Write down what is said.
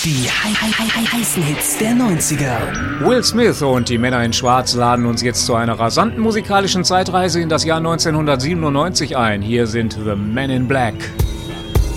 Die heißen Hits der 90er. Will Smith und die Männer in Schwarz laden uns jetzt zu einer rasanten musikalischen Zeitreise in das Jahr 1997 ein. Hier sind The Men in Black.